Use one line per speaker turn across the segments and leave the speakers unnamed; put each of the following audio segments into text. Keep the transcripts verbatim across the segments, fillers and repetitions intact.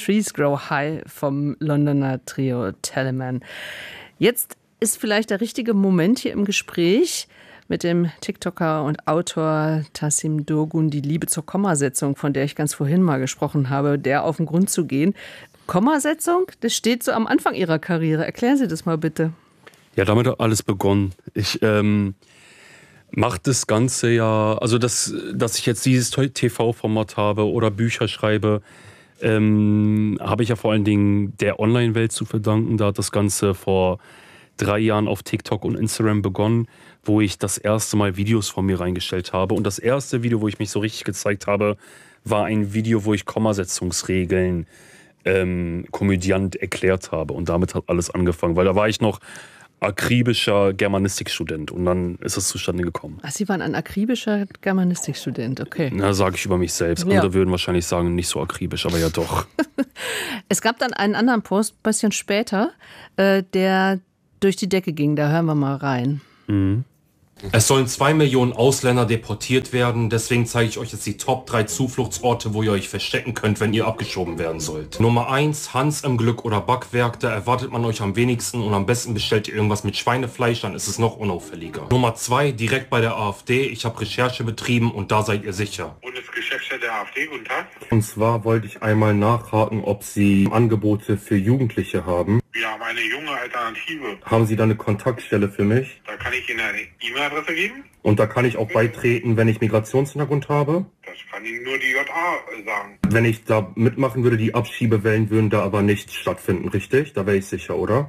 Trees Grow High vom Londoner Trio Telemann. Jetzt ist vielleicht der richtige Moment hier im Gespräch mit dem TikToker und Autor Tasim Dogun, die Liebe zur Kommasetzung, von der ich ganz vorhin mal gesprochen habe, der auf den Grund zu gehen. Kommasetzung, das steht so am Anfang Ihrer Karriere. Erklären Sie das mal bitte.
Ja, damit hat alles begonnen. Ich ähm, mache das Ganze ja, also das, dass ich jetzt dieses T V-Format habe oder Bücher schreibe, ähm, habe ich ja vor allen Dingen der Online-Welt zu verdanken. Da hat das Ganze vor drei Jahren auf TikTok und Instagram begonnen, wo ich das erste Mal Videos von mir reingestellt habe. Und das erste Video, wo ich mich so richtig gezeigt habe, war ein Video, wo ich Kommasetzungsregeln ähm, komödiant erklärt habe. Und damit hat alles angefangen, weil da war ich noch akribischer Germanistikstudent und dann ist es zustande gekommen.
Ach, Sie waren ein akribischer Germanistikstudent, okay.
Na, sage ich über mich selbst.
Ja.
Andere würden wahrscheinlich sagen, nicht so akribisch, aber ja doch.
Es gab dann einen anderen Post, ein bisschen später, äh, der durch die Decke ging. Da hören wir mal rein.
Mhm.
Es sollen zwei Millionen Ausländer deportiert werden, deswegen zeige ich euch jetzt die Top drei Zufluchtsorte, wo ihr euch verstecken könnt, wenn ihr abgeschoben werden sollt. Nummer eins, Hans im Glück oder Backwerk, da erwartet man euch am wenigsten und am besten bestellt ihr irgendwas mit Schweinefleisch, dann ist es noch unauffälliger. Nummer zwei, direkt bei der AfD, ich habe Recherche betrieben und da seid ihr sicher.
Bundesgeschäftsstelle der AfD, guten Tag.
Und zwar wollte ich einmal nachhaken, ob Sie Angebote für Jugendliche haben.
Wir haben eine junge Alternative.
Haben Sie da eine Kontaktstelle für mich?
Da kann ich Ihnen eine E-Mail-Adresse geben.
Und da kann ich auch beitreten, wenn ich Migrationshintergrund habe?
Das kann Ihnen nur die J A sagen.
Wenn ich da mitmachen würde, die Abschiebewellen würden da aber nicht stattfinden, richtig? Da wäre ich sicher, oder?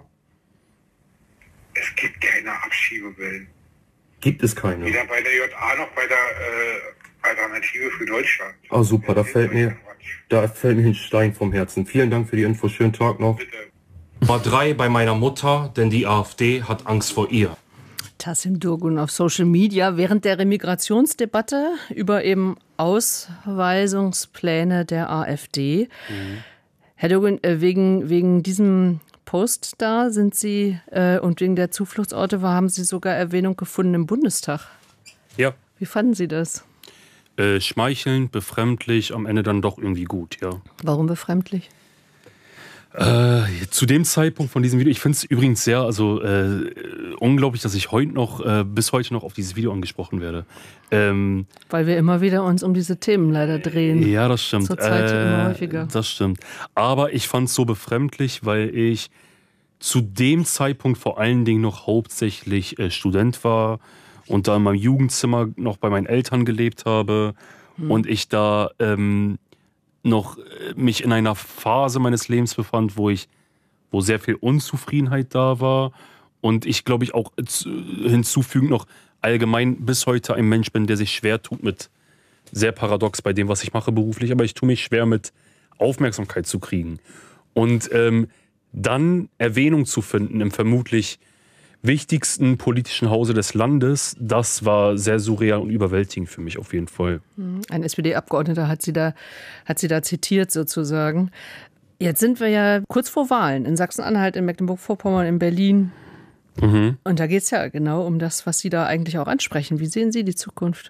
Es gibt keine Abschiebewellen.
Gibt es keine?
Weder bei der J A noch bei der äh, Alternative für Deutschland.
Ah, super, da fällt mir, da fällt mir ein Stein vom Herzen. Vielen Dank für die Info, schönen Tag noch.
Bitte.
Nummer drei bei meiner Mutter, denn die AfD hat Angst vor ihr.
Tasim Dogun auf Social Media während der Remigrationsdebatte über eben Ausweisungspläne der AfD. Mhm. Herr Dogun, wegen, wegen diesem Post da sind Sie äh, und wegen der Zufluchtsorte war, haben Sie sogar Erwähnung gefunden im Bundestag.
Ja.
Wie fanden Sie das?
Äh, schmeichelnd, befremdlich, am Ende dann doch irgendwie gut, ja.
Warum befremdlich?
Äh, zu dem Zeitpunkt von diesem Video, ich finde es übrigens sehr, also äh, unglaublich, dass ich heute noch, äh, bis heute noch auf dieses Video angesprochen werde. Ähm,
Weil wir immer wieder uns um diese Themen leider drehen.
Ja, das stimmt.
Zurzeit
äh,
immer häufiger.
Das stimmt. Aber ich fand es so befremdlich, weil ich zu dem Zeitpunkt vor allen Dingen noch hauptsächlich äh, Student war und da in meinem Jugendzimmer noch bei meinen Eltern gelebt habe hm. und ich da ähm, noch mich in einer Phase meines Lebens befand, wo ich, wo sehr viel Unzufriedenheit da war und ich glaube ich auch hinzufügend noch allgemein bis heute ein Mensch bin, der sich schwer tut mit, sehr paradox bei dem, was ich mache beruflich, aber ich tue mich schwer mit Aufmerksamkeit zu kriegen und ähm, dann Erwähnung zu finden im vermutlich wichtigsten politischen Hause des Landes, das war sehr surreal und überwältigend für mich auf jeden Fall.
Ein S P D-Abgeordneter hat sie da, hat sie da zitiert sozusagen. Jetzt sind wir ja kurz vor Wahlen in Sachsen-Anhalt, in Mecklenburg-Vorpommern, in Berlin.
Mhm.
Und da geht es ja genau um das, was Sie da eigentlich auch ansprechen. Wie sehen Sie die Zukunft?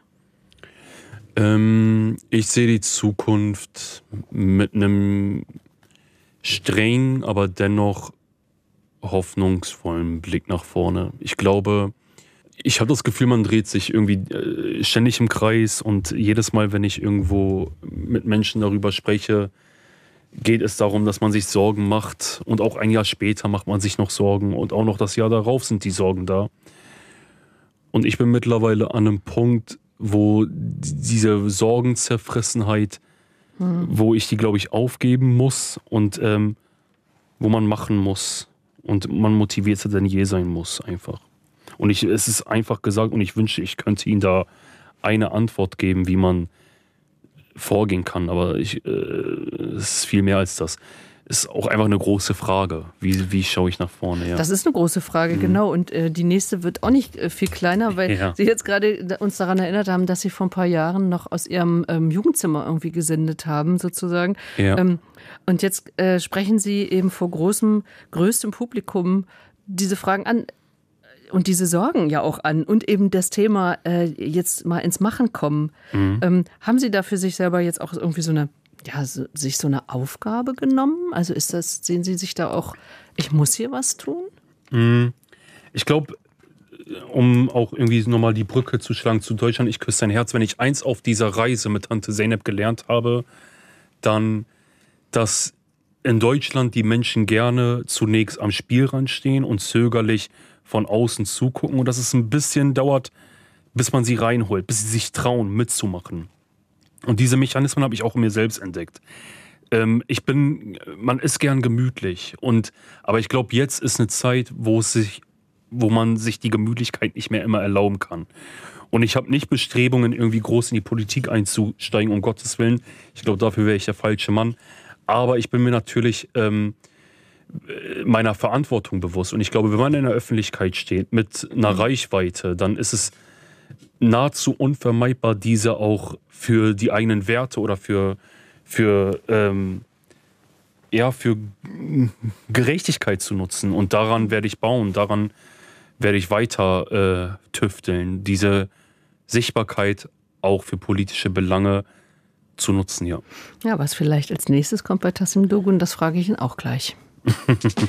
Ähm, ich sehe die Zukunft mit einem strengen, aber dennoch hoffnungsvollen Blick nach vorne. Ich glaube, ich habe das Gefühl, man dreht sich irgendwie äh, ständig im Kreis und jedes Mal, wenn ich irgendwo mit Menschen darüber spreche, geht es darum, dass man sich Sorgen macht und auch ein Jahr später macht man sich noch Sorgen und auch noch das Jahr darauf sind die Sorgen da. Und ich bin mittlerweile an einem Punkt, wo diese Sorgenzerfressenheit, hm. wo ich die, glaube ich, aufgeben muss und ähm, wo man machen muss. Und man motivierter denn je sein muss, einfach. Und ich, es ist einfach gesagt und ich wünsche, ich könnte Ihnen da eine Antwort geben, wie man vorgehen kann. Aber ich, äh, es ist viel mehr als das. Es ist auch einfach eine große Frage. Wie, wie schaue ich nach vorne? Ja.
Das ist eine große Frage, mhm. genau. Und äh, die nächste wird auch nicht äh, viel kleiner, weil ja. Sie jetzt gerade uns daran erinnert haben, dass Sie vor ein paar Jahren noch aus Ihrem ähm, Jugendzimmer irgendwie gesendet haben, sozusagen.
Ja.
Ähm, und jetzt äh, sprechen Sie eben vor großem, größtem Publikum diese Fragen an und diese Sorgen ja auch an und eben das Thema äh, jetzt mal ins Machen kommen. Mhm. Ähm, haben Sie da für sich selber jetzt auch irgendwie so eine ja, so, sich so eine Aufgabe genommen? Also ist das, sehen Sie sich da auch, ich muss hier was tun?
Ich glaube, um auch irgendwie nochmal die Brücke zu schlagen zu Deutschland, ich küsse dein Herz, wenn ich eins auf dieser Reise mit Tante Zeynep gelernt habe, dann, dass in Deutschland die Menschen gerne zunächst am Spielrand stehen und zögerlich von außen zugucken und dass es ein bisschen dauert, bis man sie reinholt, bis sie sich trauen, mitzumachen. Und diese Mechanismen habe ich auch in mir selbst entdeckt. Ähm, ich bin, man ist gern gemütlich, und, aber ich glaube, jetzt ist eine Zeit, wo es sich, wo man sich die Gemütlichkeit nicht mehr immer erlauben kann. Und ich habe nicht Bestrebungen, irgendwie groß in die Politik einzusteigen, um Gottes Willen. Ich glaube, dafür wäre ich der falsche Mann. Aber ich bin mir natürlich ähm, meiner Verantwortung bewusst. Und ich glaube, wenn man in der Öffentlichkeit steht mit einer Reichweite, dann ist es nahezu unvermeidbar, diese auch für die eigenen Werte oder für, für, ähm, ja, für Gerechtigkeit zu nutzen. Und daran werde ich bauen, daran werde ich weiter äh, tüfteln, diese Sichtbarkeit auch für politische Belange zu nutzen, ja.
Ja, was vielleicht als nächstes kommt bei Tassim Dogun, das frage ich ihn auch gleich.